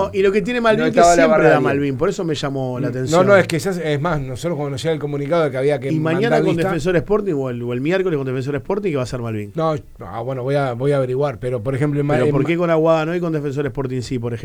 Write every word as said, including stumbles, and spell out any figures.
No, y lo que tiene Malvin no que estaba la siempre barra da bien. Malvin, por eso me llamó la atención. No, no, es que ya, es más, nosotros cuando nos llega el comunicado de que había que Y mañana mandar con lista, Defensor Sporting o el, o el miércoles con Defensor Sporting, que va a ser Malvin. No, ah, bueno, voy a, voy a averiguar, pero por ejemplo... en Ma- Pero en ¿por Ma- qué con Aguada no y con Defensor Sporting sí, por ejemplo?